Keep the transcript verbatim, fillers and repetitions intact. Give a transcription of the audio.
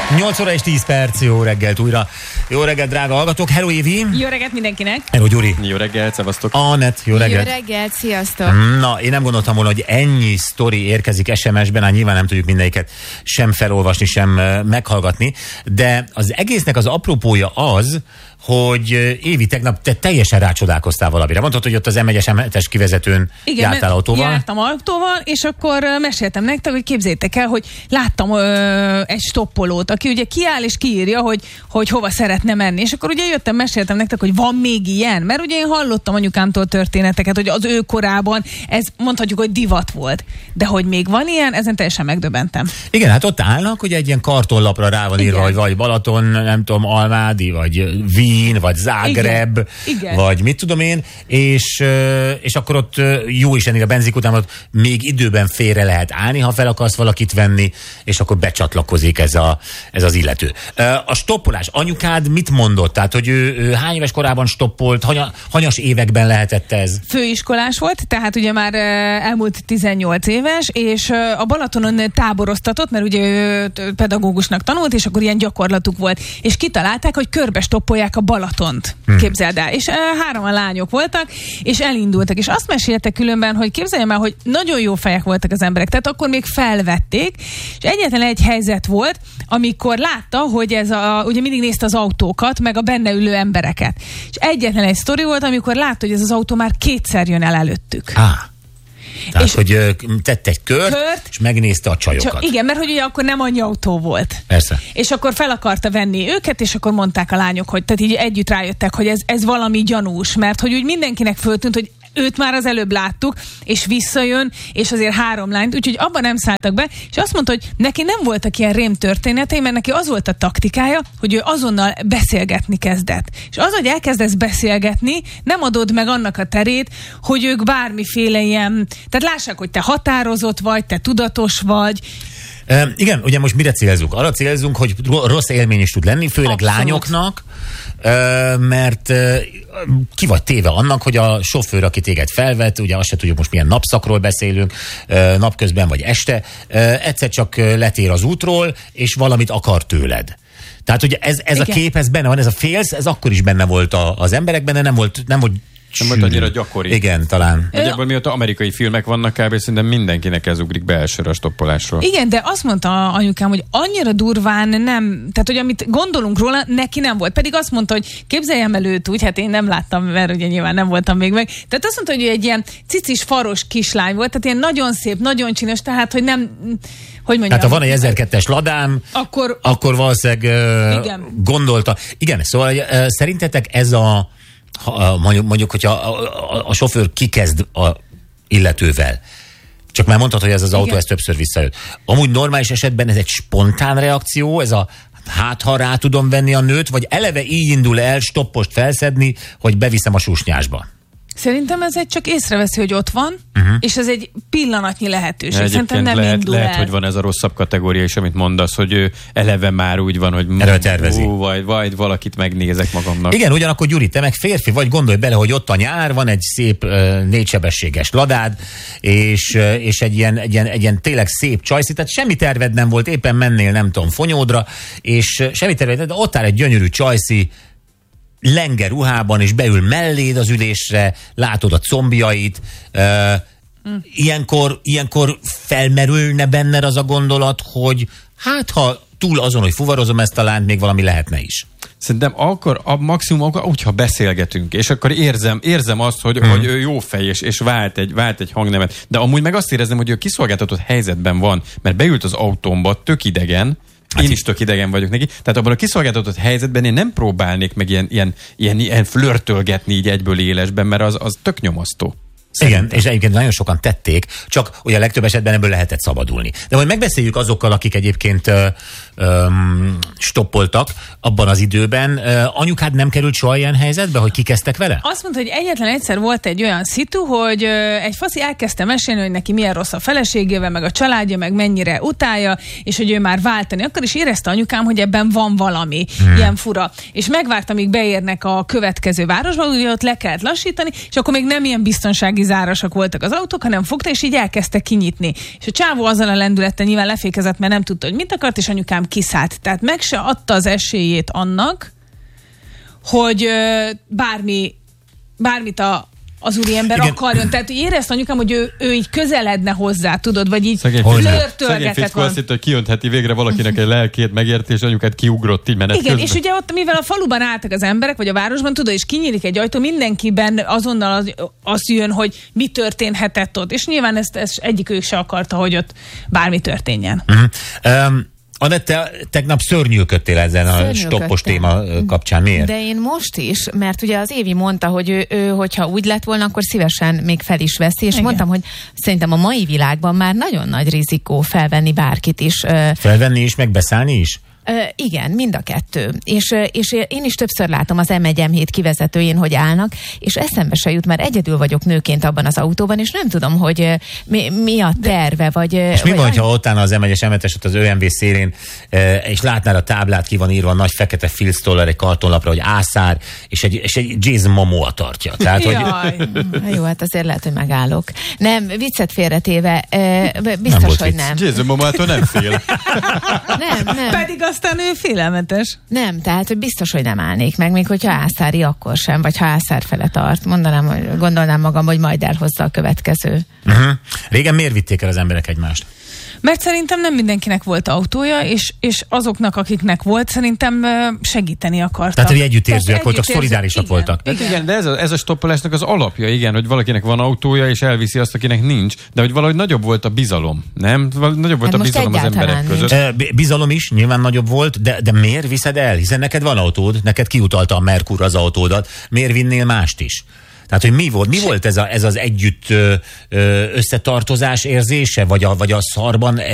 nyolc óra és tíz perc, jó reggelt újra. Jó reggelt, drága hallgatók. Hello, Évi. Jó reggelt mindenkinek. Hello, Gyuri. Jó reggelt, szevasztok. Anett, jó reggelt. Jó reggelt, sziasztok. Na, én nem gondoltam volna, hogy ennyi sztori érkezik es em es-ben, hát nyilván nem tudjuk mindegyiket sem felolvasni, sem meghallgatni, de az egésznek az apropója az, hogy Évi, tegnap te teljesen rácsodálkoztál valamire. Mondtad, hogy ott az em egyes em hetes kivezetőn Igen, jártál autóval. jártam autóval, és akkor meséltem nektek, hogy képzeljétek el, hogy láttam ö, egy stoppolót, aki ugye kiáll és kiírja, hogy, hogy hova szeretne menni. És akkor ugye jöttem, meséltem nektek, hogy van még ilyen, mert ugye én hallottam anyukámtól történeteket, hogy az ő korában ez mondhatjuk, hogy divat volt. De hogy még van ilyen, ezen teljesen megdöbbentem. Igen, hát ott állnak, hogy egy ilyen kartonlapra rá van írva, Igen. hogy vagy Balaton, nem tudom, Almádi, vagy Wien, vagy Zágráb, Igen. Igen. vagy mit tudom én, és, és akkor ott jó Isten, a benzinkután ott még időben félre lehet állni, ha fel akarsz valakit venni, és akkor becsatlakozik ez, a, ez az illető. A stoppolás, anyukád mit mondott? Tehát, hogy ő, ő hány éves korában stoppolt, hanya, hanyas években lehetett ez? Főiskolás volt, tehát ugye már elmúlt tizennyolc éves, és a Balatonon táboroztatott, mert ugye ő pedagógusnak tanult, és akkor ilyen gyakorlatuk volt. És kitalálták, hogy körbe stoppolják a Balatont. Hmm. Képzeld el. És hároman lányok voltak, és elindultak. És azt meséltek különben, hogy képzeljem el, hogy nagyon jó fejek voltak az emberek, tehát akkor még felvették, és egyetlen egy helyzet volt, amikor látta, hogy ez a, ugye mindig nézte az autókat, meg a benne ülő embereket. És egyetlen egy sztori volt, amikor látta, hogy ez az autó már kétszer jön el előttük. Ah. Tehát, és hogy tett egy kört, kört, és megnézte a csajokat. Csak, igen, mert hogy ugye akkor nem annyi autó volt. Persze. És akkor fel akarta venni őket, és akkor mondták a lányok, hogy tehát így együtt rájöttek, hogy ez, ez valami gyanús, mert hogy úgy mindenkinek föltűnt, hogy őt már az előbb láttuk, és visszajön, és azért három lányt, úgyhogy abban nem szálltak be, és azt mondta, hogy neki nem voltak ilyen rém történetei, mert neki az volt a taktikája, hogy ő azonnal beszélgetni kezdett. És az, hogy elkezdesz beszélgetni, nem adod meg annak a terét, hogy ők bármiféle ilyen, tehát lássák, hogy te határozott vagy, te tudatos vagy. Uh, igen, ugye most mire célzunk? Arra célzunk, hogy rossz élmény is tud lenni, főleg Abszolút. lányoknak, uh, mert uh, ki vagy téve annak, hogy a sofőr, aki téged felvett, ugye azt se tudjuk, most milyen napszakról beszélünk, uh, napközben vagy este, uh, egyszer csak letér az útról, és valamit akar tőled. Tehát ugye ez, ez a kép, ez benne van, ez a félsz, ez akkor is benne volt a, az emberekben, de nem volt, nem volt Nem volt annyira gyakori. Igen, talán. Nagyjából mióta amerikai filmek vannak, kb. Szerintem mindenkinek ez ugrik be elsőre a stoppolásról. Igen, de azt mondta anyukám, hogy annyira durván nem, tehát hogy amit gondolunk róla, neki nem volt. Pedig azt mondta, hogy képzeljem el őt úgy, hát én nem láttam, mert ugye nyilván nem voltam még meg. Tehát azt mondta, hogy ő egy ilyen cicis, faros kislány volt, tehát ilyen nagyon szép, nagyon csinos, tehát hogy nem, hogy mondjam. Hát ha van egy ezerkettes ladám, akkor, akkor valószínűleg uh, gondolta. Igen, szóval uh, szerintetek ez a Ha, mondjuk, mondjuk, hogyha a, a, a sofőr kikezd a illetővel, csak már mondtad, hogy ez az autó Igen. ez többször visszajött. Amúgy normális esetben ez egy spontán reakció, ez a hát ha rá tudom venni a nőt, vagy eleve így indul el stoppost felszedni, hogy beviszem a susnyásba? Szerintem ez egy csak észreveszi, hogy ott van, uh-huh. és ez egy pillanatnyi lehetőség. Ja, Szerintem nem lehet, indul lehet, el. hogy van ez a rosszabb kategória is, amit mondasz, hogy ő eleve már úgy van, hogy erről tervezi. Ú, vagy, vagy valakit megnézek magamnak. Igen, ugyanakkor Gyuri, te meg férfi vagy, gondolj bele, hogy ott a nyár, van egy szép uh, négysebességes ladád, és, uh, és egy, ilyen, egy, ilyen, egy ilyen tényleg szép csajszi, tehát semmi terved nem volt, éppen mennél, nem tudom, fonyódra, és uh, semmi terved, de ott áll egy gyönyörű csajszi, lenge ruhában, és beül melléd az ülésre, látod a combjait, uh, mm. ilyenkor, ilyenkor felmerülne benned az a gondolat, hogy hát ha túl azon, hogy fuvarozom ezt a lányt, még valami lehetne is. Szerintem akkor a maximum, akkor úgy, ha beszélgetünk, és akkor érzem, érzem azt, hogy, mm. hogy ő jó fej, és, és vált, egy, vált egy hangnemet, de amúgy meg azt érzem, hogy ő kiszolgáltatott helyzetben van, mert beült az autómba, tök idegen, Hát én is tök idegen vagyok neki. Tehát abban a kiszolgáltatott helyzetben én nem próbálnék meg ilyen, ilyen, ilyen, ilyen flörtölgetni így egyből élesben, mert az, az tök nyomasztó. Szerintem. Igen, és egyébként nagyon sokan tették, csak ugye a legtöbb esetben ebből lehetett szabadulni. De majd megbeszéljük azokkal, akik egyébként ö, ö, stoppoltak abban az időben. Ö, anyukád nem került soha ilyen helyzetbe, hogy kikezdtek vele? Azt mondta, hogy egyetlen egyszer volt egy olyan szitu, hogy ö, egy faszi elkezdte mesélni, hogy neki milyen rossz a feleségével, meg a családja, meg mennyire utálja, és hogy ő már váltani akar, és érezte anyukám, hogy ebben van valami hmm. ilyen fura. És megvárt, amíg beérnek a következő városba, ugye ott le kellett lassítani, és akkor még nem ilyen biztonsági zárasak voltak az autók, hanem fogta, és így elkezdte kinyitni. És a csávó azzal a lendülettel nyilván lefékezett, mert nem tudta, hogy mit akart, és anyukám kiszállt. Tehát meg se adta az esélyét annak, hogy ö, bármi, bármit a az úriember Igen. akarjon. Tehát érezte anyukám, hogy ő, ő így közeledne hozzá, tudod, vagy így flörtölgetett volna. Szegény hogy kijöntheti végre valakinek egy lelkét megérti, és anyukát kiugrott így menet Igen, közben. és ugye ott, mivel a faluban álltak az emberek, vagy a városban, tudod, és kinyílik egy ajtó, mindenkiben azonnal az, az jön, hogy mi történhetett ott. És nyilván ezt, ezt egyik ők se akarta, hogy ott bármi történjen. Uh-huh. Um, Anette, tegnap szörnyűködtél ezen a stoppos téma kapcsán. Miért? De én most is, mert ugye az Évi mondta, hogy ő, ő hogyha úgy lett volna, akkor szívesen még fel is veszi, és igen. mondtam, hogy szerintem a mai világban már nagyon nagy rizikó felvenni bárkit is. Felvenni is, meg beszállni is? Uh, igen, mind a kettő. És, és én is többször látom az em egy em hét kivezetőjén, hogy állnak, és eszembe se jut, mert egyedül vagyok nőként abban az autóban, és nem tudom, hogy mi, mi a terve, vagy... És mi vagy van, ha ott állna az em egyes em ötös az ö em vé szélén, és látnál a táblát, ki van írva a nagy fekete filztollal egy kartonlapra, hogy ászár, és egy, és egy Jason Momoa tartja. Tehát, hogy... Jaj, jó, hát azért lehet, hogy megállok. Nem, viccet félretéve, biztos, nem hogy nem. Jason Momoától nem fél. nem, nem. Pedig aztán ő félelmetes. Nem, tehát hogy biztos, hogy nem állnék meg, még hogyha ászári, akkor sem, vagy ha ászár fele tart. Mondanám, hogy gondolnám magam, hogy majd elhozza a következő. Uh-huh. Régen miért vitték el az emberek egymást? Mert szerintem nem mindenkinek volt autója, és, és azoknak, akiknek volt, szerintem segíteni akartak. Tehát, hogy együttérzőek voltak, együttérző, szolidárisak igen, voltak. Igen. Hát igen, de ez a, ez a stoppolásnak az alapja, igen, hogy valakinek van autója, és elviszi azt, akinek nincs, de hogy valahogy nagyobb volt a bizalom, nem? Nagyobb volt hát a bizalom az emberek között. E, bizalom is nyilván nagyobb volt, de, de miért viszed el? Hiszen neked van autód, neked kiutalta a Merkur az autódat, miért vinnél mást is? Tehát, hogy mi volt, mi volt ez, a, ez az együtt ö, ö, összetartozás érzése, vagy a, vagy a szarban